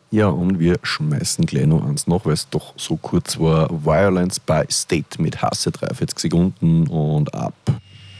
Ja, und wir schmeißen gleich noch eins nach, weil es doch so kurz war. Violence by State mit Hasse 43 Sekunden und ab.